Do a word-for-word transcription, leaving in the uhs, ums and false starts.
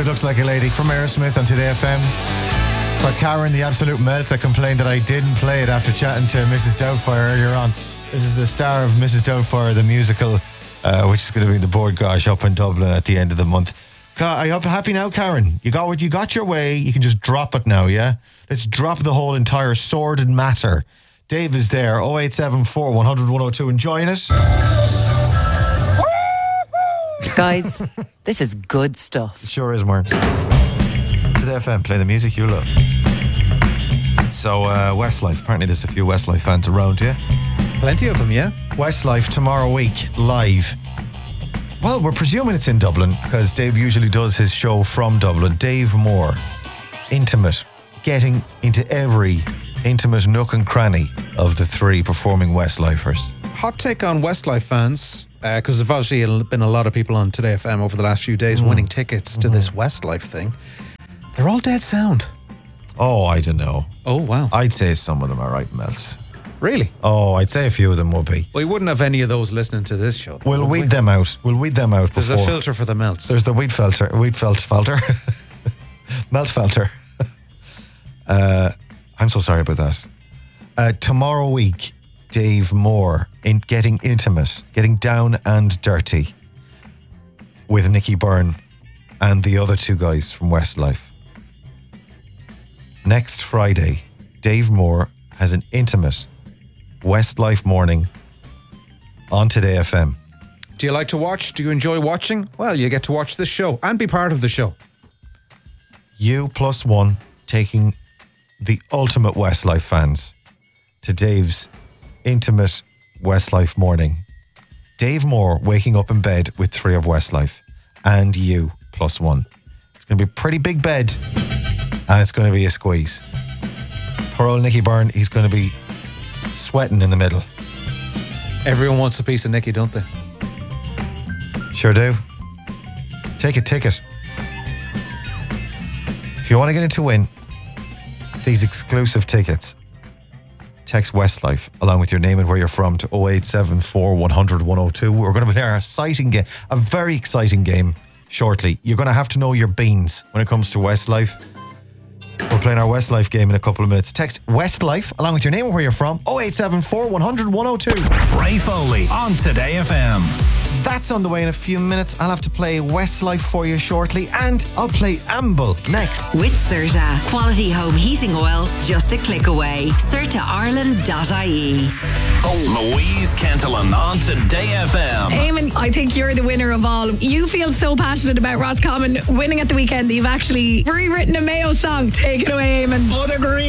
Absolute Looks Like a Lady from Aerosmith on Today F M. For Karen, the absolute melt that complained that I didn't play it after chatting to Missus Doubtfire earlier on. This is the star of Missus Doubtfire, the musical, uh, which is going to be the Board Gosh up in Dublin at the end of the month. Are you happy now, Karen? You got what you got your way. You can just drop it now, yeah? Let's drop the whole entire sordid matter. Dave is there, oh eight seven four, one hundred, one oh two, enjoying it? Guys, this is good stuff. It sure is, Martin. Today F M, play the music you love. So, uh, Westlife, apparently there's a few Westlife fans around, yeah? Plenty of them, yeah. Westlife tomorrow week, live. Well, we're presuming it's in Dublin, because Dave usually does his show from Dublin. Dave Moore, intimate, getting into every intimate nook and cranny of the three performing Westlifers. Hot take on Westlife fans, because uh, there's obviously been a lot of people on Today F M over the last few days mm. winning tickets to mm-hmm. this Westlife thing. They're all dead sound. Oh, I don't know. Oh, wow. I'd say some of them are right melts. Really? Oh, I'd say a few of them would be. We wouldn't have any of those listening to this show. We'll weed we? them out. We'll weed them out before. There's a filter for the melts. There's the weed filter. Weed felt filter. Melt filter. uh, I'm so sorry about that. Uh, tomorrow week, Dave Moore in getting intimate, getting down and dirty with Nicky Byrne and the other two guys from Westlife. Next Friday, Dave Moore has an intimate Westlife morning on Today F M. Do you like to watch? Do you enjoy watching? Well, you get to watch this show and be part of the show. You plus one taking the ultimate Westlife fans to Dave's intimate Westlife morning. Dave Moore waking up in bed with three of Westlife and you plus one. It's going to be a pretty big bed and it's going to be a squeeze. Poor old Nicky Byrne, he's going to be sweating in the middle. Everyone wants a piece of Nicky, don't they? Sure do. Take a ticket. If you want to get into win these exclusive tickets, text Westlife along with your name and where you're from to oh eight seven four, one hundred, one oh two. We're going to play our exciting game, a very exciting game shortly. You're going to have to know your beans when it comes to Westlife. We're playing our Westlife game in a couple of minutes. Text Westlife along with your name and where you're from. oh eight seven four, one hundred, one oh two. Ray Foley on Today F M. That's on the way in a few minutes. I'll have to play Westlife for you shortly, and I'll play Amble next. With Serta, quality home heating oil, just a click away. serta ireland dot I E. Louise Kentelan on Today F M. Eamon, I think you're the winner of all. You feel so passionate about Roscommon winning at the weekend that you've actually rewritten a Mayo song. Take it away, Eamon. Buttergreen.